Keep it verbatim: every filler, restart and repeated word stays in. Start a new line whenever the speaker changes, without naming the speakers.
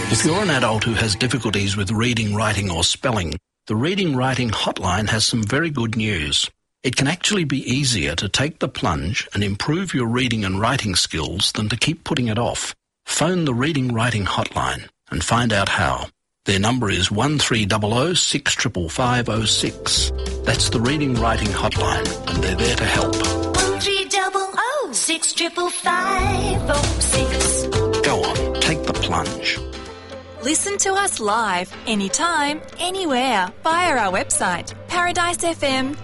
If you're an adult who has difficulties with reading, writing or spelling, the Reading Writing Hotline has some very good news. It can actually be easier to take the plunge and improve your reading and writing skills than to keep putting it off. Phone the Reading Writing Hotline and find out how. Their number is one three zero zero six five five zero six. That's the Reading Writing Hotline, and they're there to help.
one three zero zero six five five zero six.
Go on, take the plunge.
Listen to us live, anytime, anywhere, via our website, paradise f m